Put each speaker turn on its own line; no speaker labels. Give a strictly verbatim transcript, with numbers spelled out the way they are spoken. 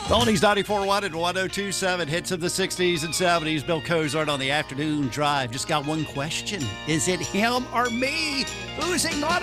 Oldies ninety-four point one and one oh two point seven, hits of the sixties and seventies. Bill Cozart on the afternoon drive. Just got one question. Is it him or me? Who's he gonna